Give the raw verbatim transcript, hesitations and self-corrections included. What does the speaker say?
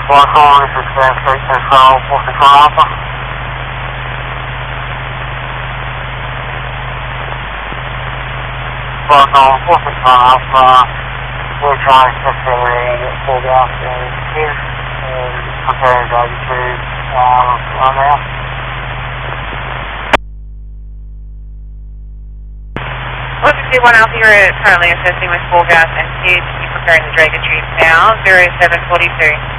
Foxtrot, this is Grand State Control, four Control Alpha. Foxtrot, four Control Alpha, we're trying to accelerate full gas in here, and preparing to altitude um, on there. one two one Alpha, you're currently assessing with full gas and speed. You're preparing the drag retrieve now, zero seven four two.